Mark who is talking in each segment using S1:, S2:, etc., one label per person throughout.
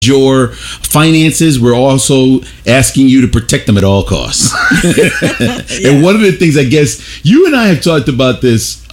S1: your finances, we're also asking you to protect them at all costs. And one of the things, I guess, you and I have talked about this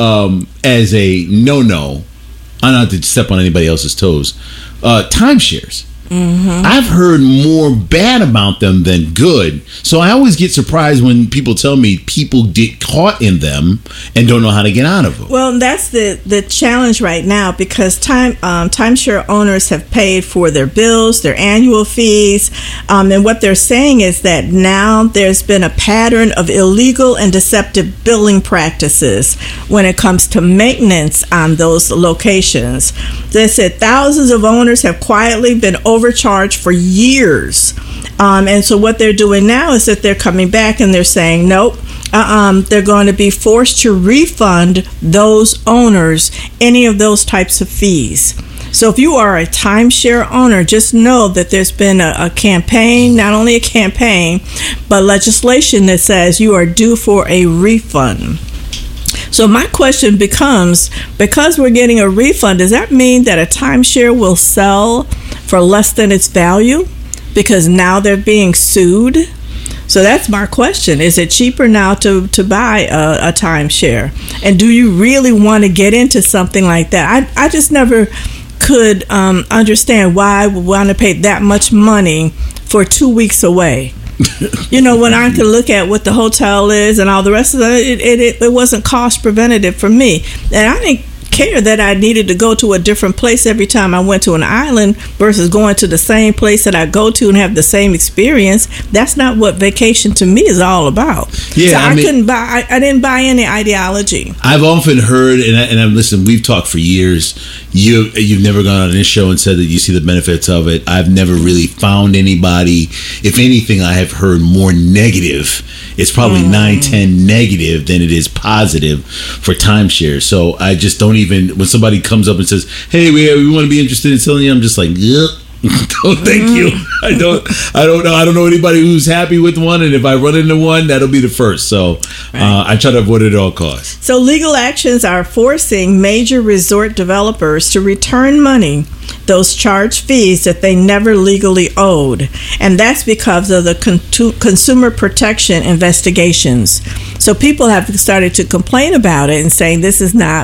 S1: as a no-no. I don't have to step on anybody else's toes. Timeshares. Mm-hmm. I've heard more bad about them than good. So I always get surprised when people tell me people get caught in them and don't know how to get out of them.
S2: Well, that's the challenge right now, because timeshare owners have paid for their bills, their annual fees, and what they're saying is that now there's been a pattern of illegal and deceptive billing practices when it comes to maintenance on those locations. They said thousands of owners have quietly been overcharged for years. And so what they're doing now is that they're coming back and they're saying, nope, they're going to be forced to refund those owners any of those types of fees. So if you are a timeshare owner, just know that there's been a campaign, not only a campaign, but legislation that says you are due for a refund. So my question becomes, because we're getting a refund, does that mean that a timeshare will sell for less than its value because now they're being sued? So that's my question. Is it cheaper now to buy a timeshare? And do you really want to get into something like that? I just never could understand why I would want to pay that much money for 2 weeks away. You know, when I could look at what the hotel is and all the rest of it, it wasn't cost preventative for me. And I didn't care that I needed to go to a different place every time I went to an island versus going to the same place that I go to and have the same experience. That's not what vacation to me is all about. Yeah, so I didn't buy any ideology.
S1: I've often heard, and I've listened, we've talked for years. You've never gone on this show and said that you see the benefits of it. I've never really found anybody. If anything, I have heard more negative. It's probably 9-10 negative than it is positive for timeshare. So I just don't even, when somebody comes up and says, hey, we want to be interested in selling you, I'm just like, yep. No, thank you. I don't know anybody who's happy with one, and if I run into one, that'll be the first. So I try to avoid it at all costs.
S2: So legal actions are forcing major resort developers to return money, those charged fees that they never legally owed, and that's because of the consumer protection investigations. So people have started to complain about it and saying this is not,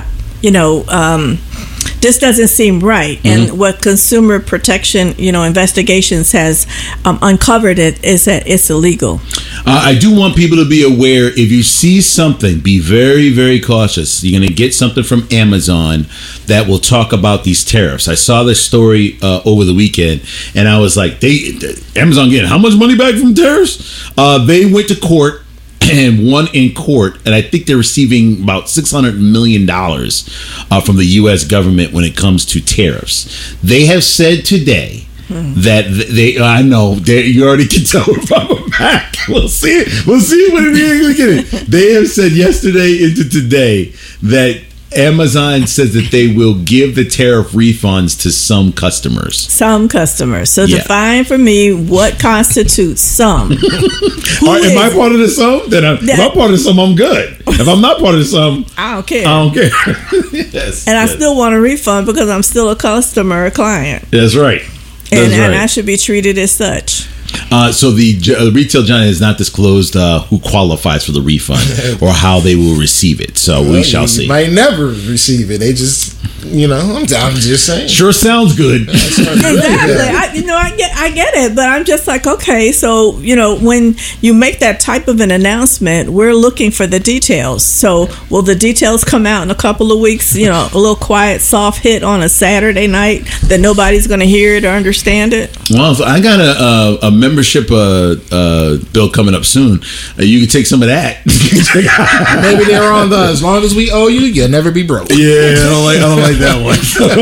S2: this doesn't seem right. Mm-hmm. And what consumer protection, investigations has uncovered is that it's illegal.
S1: I do want people to be aware, if you see something, be very, very cautious. You're going to get something from Amazon that will talk about these tariffs. I saw this story over the weekend, and I was like, Amazon getting how much money back from tariffs? They went to court and won in court, and I think they're receiving about $600 million from the U.S. government when it comes to tariffs. They have said today that I know, you already can tell from a back. We'll see it. We'll see it when we get it. They have said yesterday into today that Amazon says that they will give the tariff refunds to some customers.
S2: Some customers. So define for me what constitutes some.
S1: Am I part of the some? If I'm part of the some, I'm good. If I'm not part of the some,
S2: I don't care.
S1: Yes.
S2: And I still want a refund because I'm still a customer, a client.
S1: That's right.
S2: And I should be treated as such.
S1: So the retail giant has not disclosed who qualifies for the refund or how they will receive it. So we shall see.
S3: Might never receive it. They just, I'm just saying.
S1: Sure sounds good.
S2: Exactly. I get it, but I'm just like, okay, so when you make that type of an announcement, we're looking for the details. So will the details come out in a couple of weeks? A little quiet, soft hit on a Saturday night that nobody's going to hear it or understand it.
S1: Well, I got a membership bill coming up soon. You can take some of that.
S3: Maybe they're on the as long as we owe you, you'll never be broke.
S1: Yeah, I don't like that one.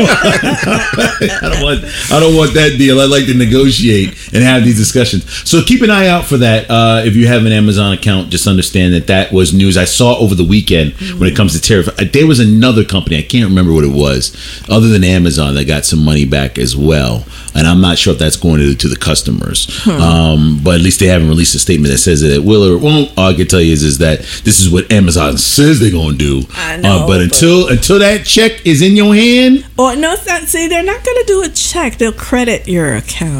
S1: I don't want that deal. I like to negotiate and have these discussions. So keep an eye out for that. If you have an Amazon account, just understand that was news I saw over the weekend when it comes to tariff. There was another company, I can't remember what it was, other than Amazon, that got some money back as well. And I'm not sure if that's going to the customers. But at least they haven't released a statement that says that it will or it won't. All I can tell you is that this is what Amazon says they're going to do.
S2: I know,
S1: but until that check is in your hand.
S2: They're not going to do a check. They'll credit your account.